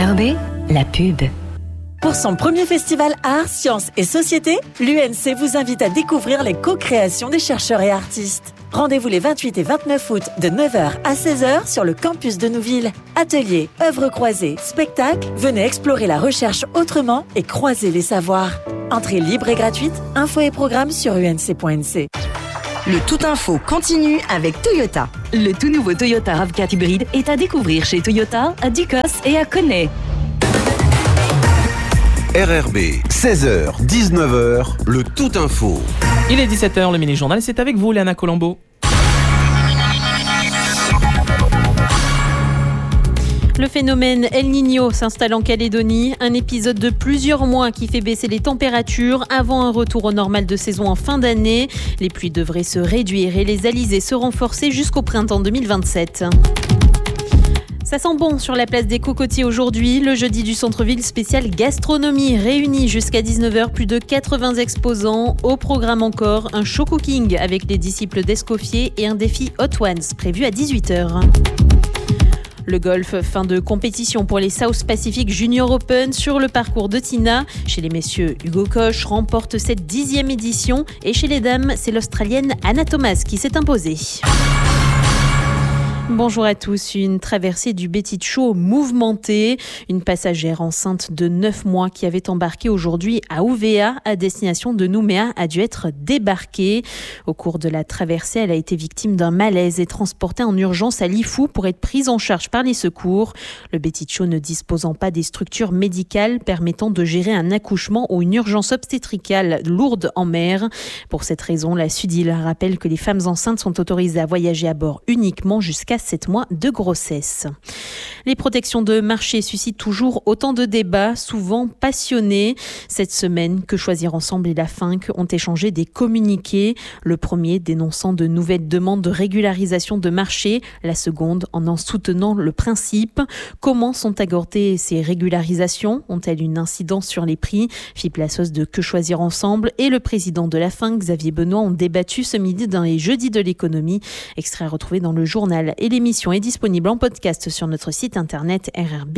RRB, la pub. Pour son premier festival Arts, Sciences et Société, l'UNC vous invite à découvrir les co-créations des chercheurs et artistes. Rendez-vous les 28 et 29 août de 9h à 16h sur le campus de Nouville. Ateliers, œuvres croisées, spectacles, venez explorer la recherche autrement et croiser les savoirs. Entrée libre et gratuite, infos et programmes sur unc.nc. Le Tout Info continue avec Toyota. Le tout nouveau Toyota RAV4 hybride est à découvrir chez Toyota, à Ducos et à Connay. RRB, 16h, 19h, le Tout Info. Il est 17h, le mini-journal, c'est avec vous, Léana Colombo. Le phénomène El Niño s'installe en Calédonie, un épisode de plusieurs mois qui fait baisser les températures avant un retour au normal de saison en fin d'année. Les pluies devraient se réduire et les alizés se renforcer jusqu'au printemps 2027. Ça sent bon sur la place des Cocotiers aujourd'hui. Le jeudi du centre-ville spécial gastronomie réunit jusqu'à 19h plus de 80 exposants. Au programme encore, un show cooking avec les disciples d'Escoffier et un défi Hot Ones prévu à 18h. Le golf, fin de compétition pour les South Pacific Junior Open sur le parcours de Tina. Chez les messieurs, Hugo Koch remporte cette 10e édition et chez les dames, c'est l'Australienne Anna Thomas qui s'est imposée. Bonjour à tous. Une traversée du Betty-Chaud mouvementée. Une passagère enceinte de 9 mois qui avait embarqué aujourd'hui à Ouvéa à destination de Nouméa a dû être débarquée. Au cours de la traversée, elle a été victime d'un malaise et transportée en urgence à Lifou pour être prise en charge par les secours. Le Betty-Chaud ne disposant pas des structures médicales permettant de gérer un accouchement ou une urgence obstétricale lourde en mer. Pour cette raison, la Sudil rappelle que les femmes enceintes sont autorisées à voyager à bord uniquement jusqu'à 7 mois de grossesse. Les protections de marché suscitent toujours autant de débats, souvent passionnés. Cette semaine, Que choisir ensemble et la FINC ont échangé des communiqués. Le premier dénonçant de nouvelles demandes de régularisation de marché, la seconde en soutenant le principe. Comment sont accordées ces régularisations? Ont-elles une incidence sur les prix? Philippe Lassos de Que choisir ensemble et le président de la FINC, Xavier Benoît, ont débattu ce midi dans les Jeudis de l'économie. Extrait retrouvé dans le journal. Et l'émission est disponible en podcast sur notre site internet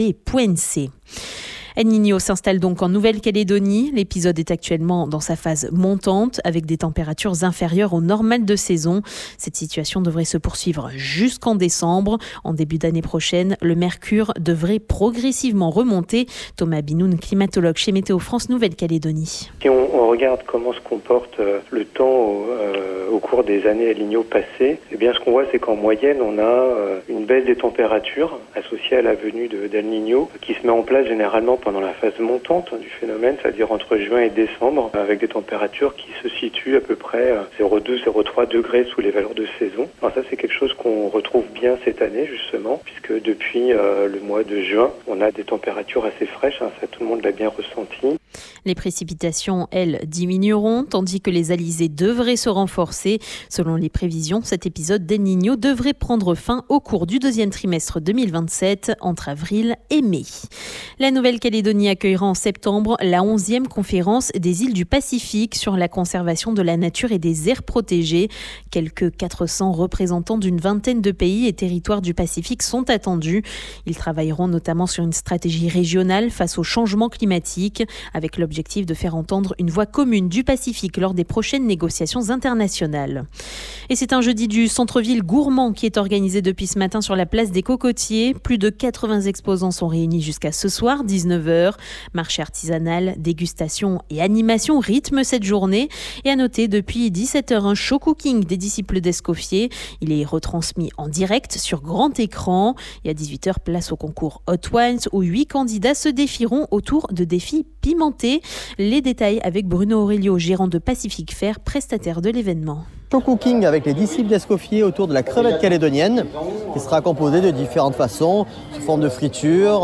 rrb.nc. El Niño s'installe donc en Nouvelle-Calédonie. L'épisode est actuellement dans sa phase montante avec des températures inférieures au normal de saison. Cette situation devrait se poursuivre jusqu'en décembre. En début d'année prochaine, le mercure devrait progressivement remonter. Thomas Binoun, climatologue chez Météo France Nouvelle-Calédonie. Si on regarde comment se comporte le temps au cours des années El Niño passées, eh bien ce qu'on voit c'est qu'en moyenne on a une baisse des températures associée à la venue d'El Niño qui se met en place généralement pendant la phase montante du phénomène, c'est-à-dire entre juin et décembre, avec des températures qui se situent à peu près 0,2-0,3 degrés sous les valeurs de saison. Alors ça, c'est quelque chose qu'on retrouve bien cette année, justement, puisque depuis le mois de juin, on a des températures assez fraîches, ça tout le monde l'a bien ressenti. Les précipitations, elles, diminueront, tandis que les alizés devraient se renforcer. Selon les prévisions, cet épisode d'El Niño devrait prendre fin au cours du deuxième trimestre 2027, entre avril et mai. La Nouvelle-Calédonie accueillera en septembre la 11e conférence des îles du Pacifique sur la conservation de la nature et des aires protégées. Quelques 400 représentants d'une vingtaine de pays et territoires du Pacifique sont attendus. Ils travailleront notamment sur une stratégie régionale face au changement climatique, avec l'objectif de faire entendre une voix commune du Pacifique lors des prochaines négociations internationales. Et c'est un jeudi du centre-ville gourmand qui est organisé depuis ce matin sur la place des Cocotiers. Plus de 80 exposants sont réunis jusqu'à ce soir, 19h. Marché artisanal, dégustation et animation rythment cette journée. Et à noter, depuis 17h, un show cooking des disciples d'Escoffier. Il est retransmis en direct sur grand écran. Et à 18h, place au concours Hot Ones où 8 candidats se défieront autour de défis pimentés. Les détails avec Bruno Aurelio, gérant de Pacific Fair, prestataire de l'événement. Show cooking avec les disciples d'Escoffier autour de la crevette calédonienne qui sera composée de différentes façons, sous forme de friture,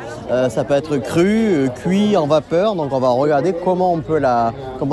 ça peut être cru, cuit en vapeur. Donc on va regarder comment on peut la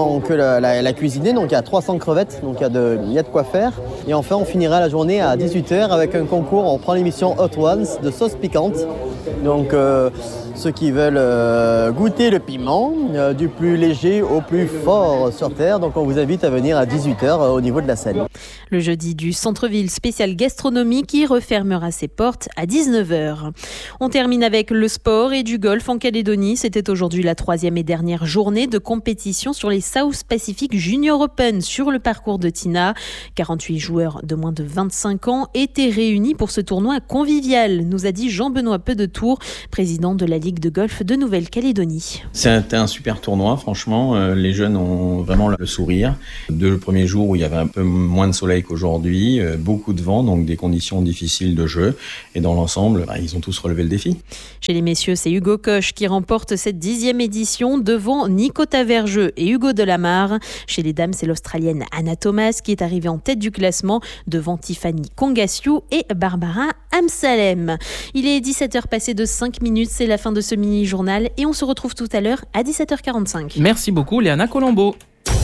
cuisiner. Donc il y a 300 crevettes, donc il y a de quoi faire. Et enfin on finira la journée à 18h avec un concours. On prend l'émission Hot Ones de sauce piquante. Donc ceux qui veulent goûter le piment, du plus léger au plus fort sur Terre. Donc on vous invite à venir à 18h au niveau de la scène. Le jeudi du centre-ville spécial gastronomie qui refermera ses portes à 19h. On termine avec le sport et du golf en Calédonie. C'était aujourd'hui la 3e et dernière journée de compétition sur les South Pacific Junior Open sur le parcours de Tina. 48 joueurs de moins de 25 ans étaient réunis pour ce tournoi convivial, nous a dit Jean-Benoît Pedetour, président de la Ligue de golf de Nouvelle-Calédonie. C'était un super tournoi, franchement. Les jeunes ont vraiment le sourire. Le premier jour où il y avait un peu moins de soleil qu'aujourd'hui, beaucoup de vent, donc des conditions difficiles de jeu. Et dans l'ensemble, ils ont tous relevé le défi. Chez les messieurs, c'est Hugo Koch qui remporte cette 10e édition devant Nico Tavergeux et Hugo Delamarre. Chez les dames, c'est l'Australienne Anna Thomas qui est arrivée en tête du classement devant Tiffany Kongasiu et Barbara Amsalem. Il est 17h passé de 5 minutes, c'est la fin de ce mini-journal et on se retrouve tout à l'heure à 17h45. Merci beaucoup Léana Colombo.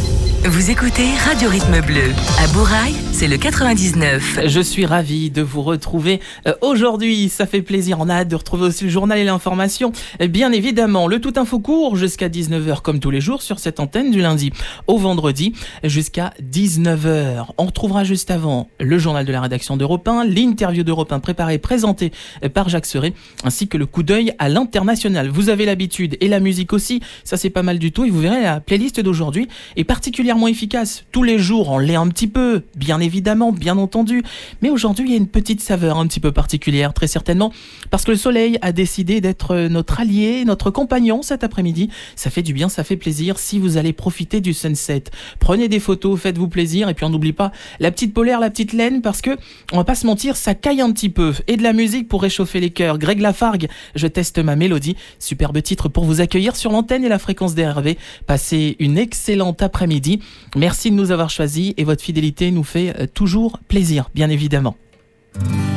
Vous écoutez Radio Rythme Bleu. À Bourail, c'est le 99. Je suis ravi de vous retrouver aujourd'hui. Ça fait plaisir. On a hâte de retrouver aussi le journal et l'information. Bien évidemment, le tout info court jusqu'à 19h comme tous les jours sur cette antenne du lundi au vendredi jusqu'à 19h. On retrouvera juste avant le journal de la rédaction d'Europe 1, l'interview d'Europe 1 préparée et présentée par Jacques Serret, ainsi que le coup d'œil à l'international. Vous avez l'habitude et la musique aussi. Ça, c'est pas mal du tout. Et vous verrez, la playlist d'aujourd'hui est particulièrement efficace. Tous les jours, on l'est un petit peu, bien évidemment, bien entendu. Mais aujourd'hui, il y a une petite saveur un petit peu particulière, très certainement, parce que le soleil a décidé d'être notre allié, notre compagnon cet après-midi. Ça fait du bien, ça fait plaisir si vous allez profiter du sunset. Prenez des photos, faites-vous plaisir, et puis on n'oublie pas la petite polaire, la petite laine, parce que, on va pas se mentir, ça caille un petit peu. Et de la musique pour réchauffer les cœurs. Greg Lafargue, je teste ma mélodie. Superbe titre pour vous accueillir sur l'antenne et la fréquence DRV. Passez une excellente après-midi. Merci de nous avoir choisis et votre fidélité nous fait toujours plaisir, bien évidemment.